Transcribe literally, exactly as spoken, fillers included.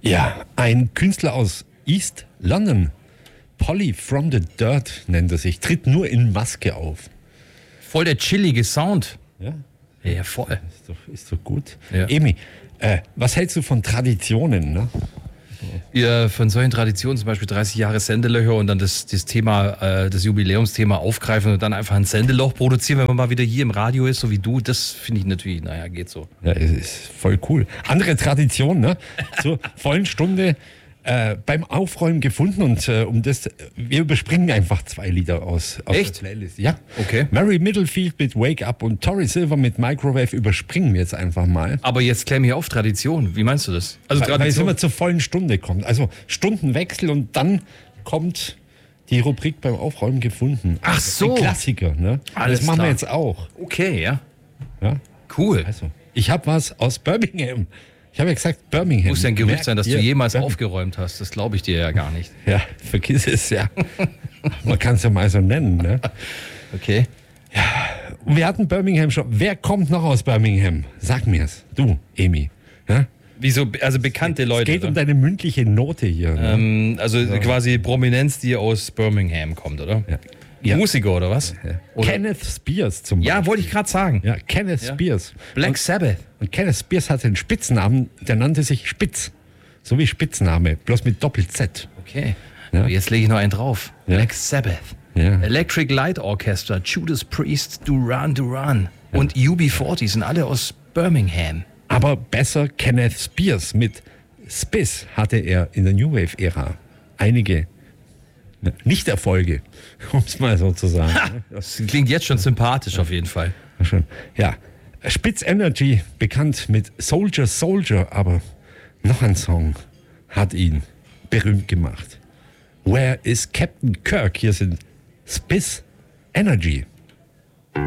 Ja, ein Künstler aus East London, Polly from the Dirt nennt er sich, tritt nur in Maske auf. Voll der chillige Sound. Ja, Ja, voll. ist doch, ist doch gut. Ja. Emi, äh, was hältst du von Traditionen? Ne? Ja, von solchen Traditionen, zum Beispiel dreißig Jahre Sendelöcher und dann das, das Thema, äh, das Jubiläumsthema aufgreifen und dann einfach ein Sendeloch produzieren, wenn man mal wieder hier im Radio ist, so wie du, das finde ich natürlich, naja, geht so. Ja, es ist voll cool. Andere Tradition, ne? Zur vollen Stunde äh, beim Aufräumen gefunden und äh, um das, wir überspringen einfach zwei Lieder aus, aus Echt? der Playlist. Ja. Okay. Mary Middlefield mit Wake Up und Tori Silver mit Microwave überspringen wir jetzt einfach mal. Aber jetzt klär mich auf, Tradition, wie meinst du das? Also Weil, weil es Tradition, immer zur vollen Stunde kommt. Also Stundenwechsel und dann kommt die Rubrik beim Aufräumen gefunden. Ach so. Ein Klassiker, ne? Alles das machen klar. wir jetzt auch. okay, ja, Ja? cool. Also, ich habe was aus Birmingham. Ich habe ja gesagt, Birmingham. Muss ja ein Gerücht Merkt sein, dass ihr, du jemals Birmingham- aufgeräumt hast, das glaube ich dir ja gar nicht. Ja, vergiss es, ja. Man kann es ja mal so nennen, ne? Okay. Und wir hatten Birmingham schon. Wer kommt noch aus Birmingham? Sag mir's. Du, Emi. Ja? Wieso, also bekannte Leute. Es geht um oder? deine mündliche Note hier. Ne? ähm, also quasi Prominenz, die aus Birmingham kommt, oder? Ja. Ja. Musiker oder was? Oder? Kenneth Spears zum Beispiel. Ja, wollte ich gerade sagen. Ja, Kenneth Ja. Spears. Black und, Sabbath. und Kenneth Spears hatte einen Spitznamen, der nannte sich Spitz. So wie Spitzname, bloß mit Doppel-Z. Okay. Ja. Aber jetzt lege ich noch einen drauf. Ja. Black Sabbath. Ja. Electric Light Orchestra, Judas Priest, Duran Duran und U B vierzig sind alle aus Birmingham. Aber besser Kenneth Spears. Mit Spiss hatte er in der New Wave-Ära einige ne, Nicht-Erfolge, um es mal so zu sagen. Das klingt jetzt schon sympathisch auf jeden Fall. Ja, schön. Ja, Spitz Energy, bekannt mit Soldier Soldier, aber noch ein Song hat ihn berühmt gemacht. Where is Captain Kirk? Hier sind Spitz Energy.